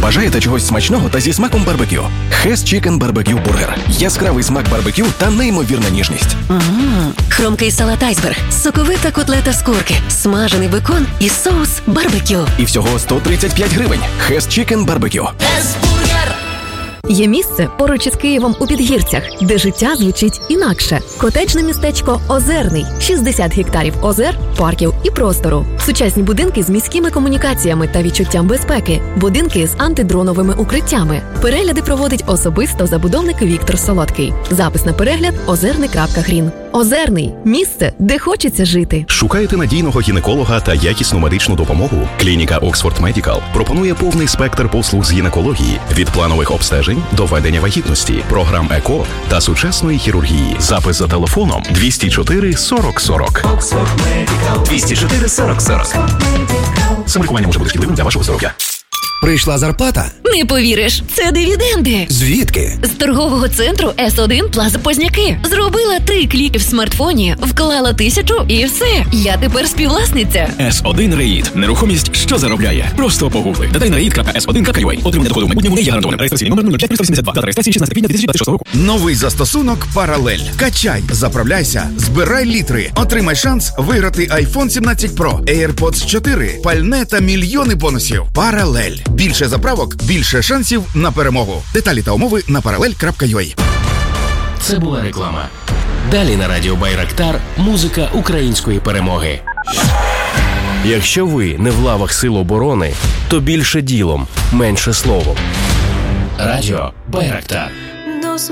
Бажаєте чогось смачного та зі смаком барбекю? Hess Chicken Barbecue Burger. Яскравий смак барбекю та неймовірна ніжність. Хрумкий салат айсберг, соковита котлета з курки, смажений бекон і соус барбекю. І всього 135 гривень. Hess Chicken Barbecue. Є місце поруч із Києвом у Підгірцях, де життя звучить інакше. Котеджне містечко Озерний. 60 гектарів озер, парків і простору. Сучасні будинки з міськими комунікаціями та відчуттям безпеки. Будинки з антидроновими укриттями. Перегляди проводить особисто забудовник Віктор Солодкий. Запис на перегляд озерний.грін. Озерний – місце, де хочеться жити. Шукаєте надійного гінеколога та якісну медичну допомогу? Клініка Oxford Medical пропонує повний спектр послуг з гінекології – від планових обстежень до ведення вагітності, програм ЕКО та сучасної хірургії. Запис за телефоном 204 40 40. Oxford Medical. 204 40 40. Самолікування може бути шкідливим для вашого здоров'я. Прийшла зарплата? Не повіриш, це дивіденди. Звідки? З торгового центру С1 Плаза Позняки. Зробила 3 кліки в смартфоні, вклала 1000 і все. Я тепер співвласниця. S1 Рейд. Нерухомість, що заробляє. Просто погугли. Детальна Reid.s1.ua. Отримання доходу в майбутньому не є гарантованим. Реєстраційний номер 05382. Дата реєстрації 16 квітня 2026 року. Новий застосунок «Паралель». Качай, заправляйся, збирай літри. Отримай шанс виграти iPhone 17 Pro, AirPods 4, пальне та мільйони бонусів. «Паралель». Більше заправок, більше шансів на перемогу. Деталі та умови на parallel.ua. Це була реклама. Далі на радіо Байрактар музика української перемоги. Якщо ви не в лавах Сил оборони, то більше ділом, менше словом. Радіо Байрактар.